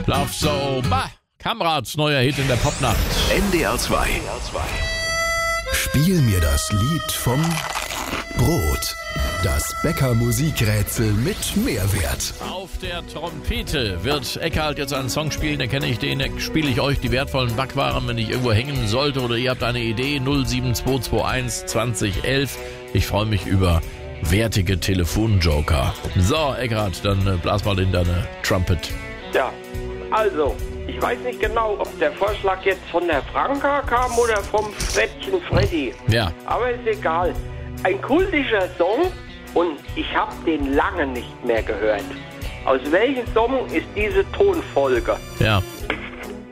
Love So. Bah, Kamerads neuer Hit in der Popnacht. NDR 2. Spiel mir das Lied vom Brot. Das Bäcker-Musikrätsel mit Mehrwert. Auf der Trompete wird Eckhard jetzt einen Song spielen, den kenne ich, den spiele ich euch die wertvollen Backwaren, wenn ich irgendwo hängen sollte oder ihr habt eine Idee, 07221 2011. Ich freue mich über wertige Telefonjoker. So, Eckhard, dann blas mal in deine Trumpet. Ja, also, ich weiß nicht genau, ob der Vorschlag jetzt von der Franka kam oder vom Frettchen Freddy. Ja. Aber ist egal. Ein kultischer Song und ich habe den lange nicht mehr gehört. Aus welchem Song ist diese Tonfolge? Ja.